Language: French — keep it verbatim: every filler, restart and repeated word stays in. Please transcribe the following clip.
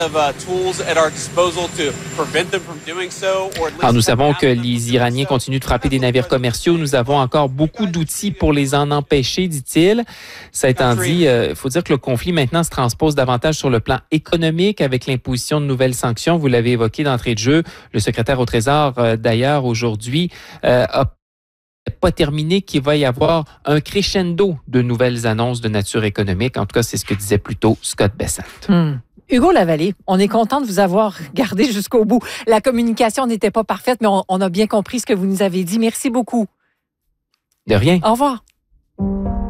Alors, nous savons que les Iraniens continuent de frapper des navires commerciaux. Nous avons encore beaucoup d'outils pour les en empêcher, dit-il. Ça étant dit, il euh, faut dire que le conflit maintenant se transpose davantage sur le plan économique avec l'imposition de nouvelles sanctions. Vous l'avez évoqué d'entrée de jeu. Le secrétaire au Trésor, euh, d'ailleurs, aujourd'hui, euh, a pas terminé qu'il va y avoir un crescendo de nouvelles annonces de nature économique. En tout cas, c'est ce que disait plus tôt Scott Bessent. Hmm. Hugo Lavallée, on est content de vous avoir gardé jusqu'au bout. La communication n'était pas parfaite, mais on, on a bien compris ce que vous nous avez dit. Merci beaucoup. De rien. Au revoir.